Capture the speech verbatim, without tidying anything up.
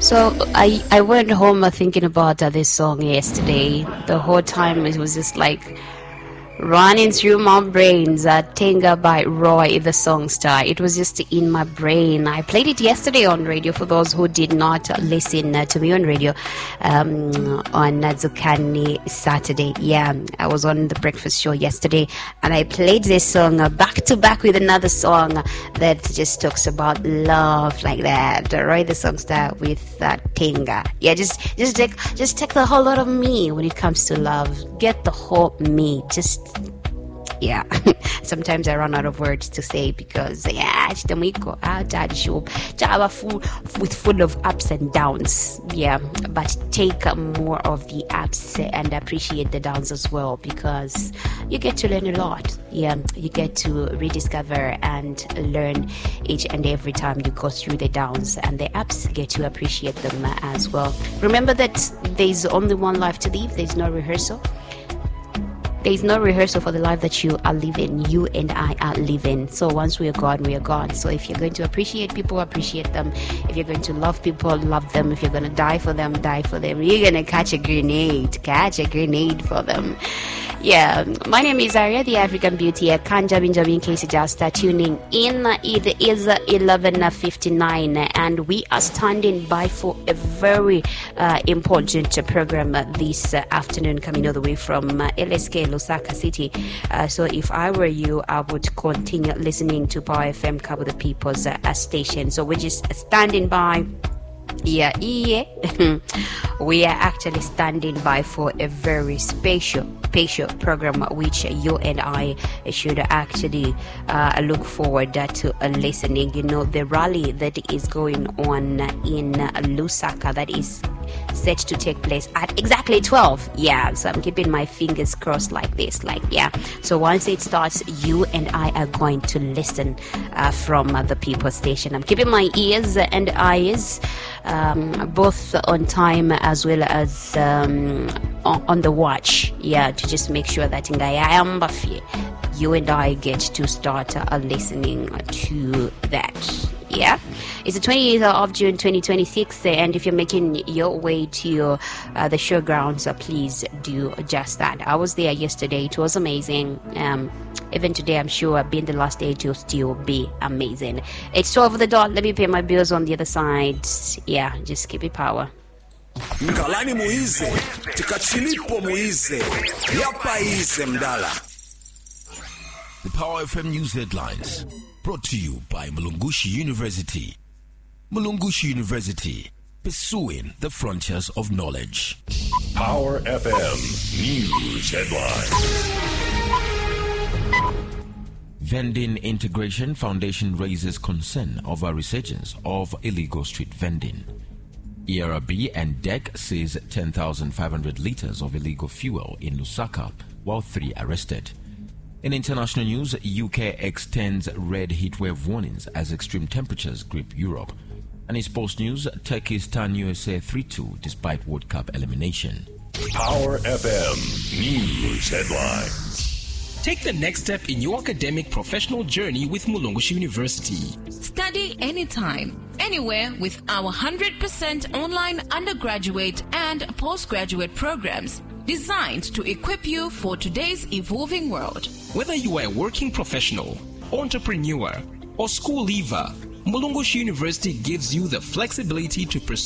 So I, I went home uh, thinking about uh, this song yesterday. The whole time it was just like running through my brains. uh, Tenga by Roy the Songster. It was just in my brain. I played it yesterday on radio for those who did not uh, listen uh, to me on radio um, on Nazukani Saturday. Yeah, I was on the breakfast show yesterday and I played this song uh, back to back with another song that just talks about love like that. Roy the Songster with uh, Tenga. Yeah, just just take just take the whole lot of me when it comes to love. Get the whole me. Just yeah. Sometimes I run out of words to say because yeah, chitamwiko out show java full with full of ups and downs. Yeah, but take more of the ups and appreciate the downs as well because you get to learn a lot. Yeah, you get to rediscover and learn each and every time you go through the downs, and the ups get to appreciate them as well. Remember that there's only one life to live. There's no rehearsal. There is no rehearsal for the life that you are living. You and I are living. So once we are gone, we are gone. So if you're going to appreciate people, appreciate them. If you're going to love people, love them. If you're going to die for them, die for them. You're going to catch a grenade. Catch a grenade for them. Yeah, my name is Aria, the African Beauty. I can't jump in, jump in case you just start tuning in. It is eleven fifty-nine and we are standing by for a very uh, important program this uh, afternoon coming all the way from uh, L S K, Lusaka City. Uh, so if I were you, I would continue listening to Power F M, Cabo the People's uh, station. So we're just standing by. Yeah, yeah. We are actually standing by for a very special, special program which you and I should actually uh, look forward to uh, listening. You know, the rally that is going on in Lusaka that is set to take place at exactly twelve. Yeah, so I'm keeping my fingers crossed like this, like yeah. So once it starts, you and I are going to listen uh, from uh, the People's Station. I'm keeping my ears and eyes um, both on time as well as um, on, on the watch. Yeah, to just make sure that you and I get to start uh, listening to that. Yeah, it's the twentieth of June twenty twenty-six, and if you're making your way to uh, the showgrounds, uh, please do just that. I was there yesterday. It was amazing. Um, even today, I'm sure being the last day, it will still be amazing. It's twelve of the dot. Let me pay my bills on the other side. Yeah, just keep it power. Ngalani muize, tikachilipo muize, yapa ize mdala. The Power F M News Headlines, brought to you by Mulungushi University. Mulungushi University, pursuing the frontiers of knowledge. Power F M News Headlines. Vending Integration Foundation raises concern over resurgence of illegal street vending. E R B and D E C says ten thousand five hundred liters of illegal fuel in Lusaka, while three arrested. In international news, U K extends red heatwave warnings as extreme temperatures grip Europe. And in sports news, Turkey turn U S A three two despite World Cup elimination. Power F M News Headlines. Take the next step in your academic professional journey with Mulungushi University. Study anytime, anywhere with our one hundred percent online undergraduate and postgraduate programs designed to equip you for today's evolving world. Whether you are a working professional, entrepreneur, or school leaver, Mulungushi University gives you the flexibility to pursue